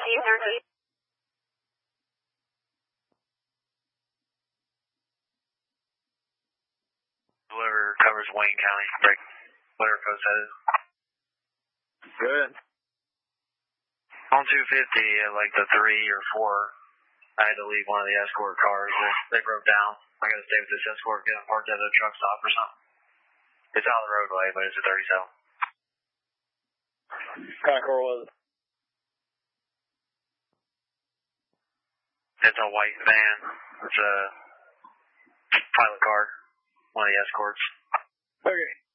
Whoever covers Wayne County, break whatever code that is. Good. On 250 at like the 3 or 4, I had to leave one of the escort cars. They broke down. I got to stay with this escort, get them parked at a truck stop or something. It's out of the roadway, but it's a 37. What kind of car was it? It's a white van. It's a pilot car. One of the escorts. Okay.